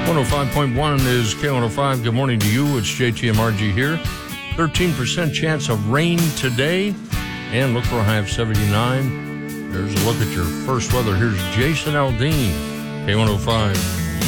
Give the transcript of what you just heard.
105.1 is K105. Good morning to you. It's JTMRG here. 13% chance of rain today. And look for a high of 79. There's a look at your first weather. Here's Jason Aldean, K105.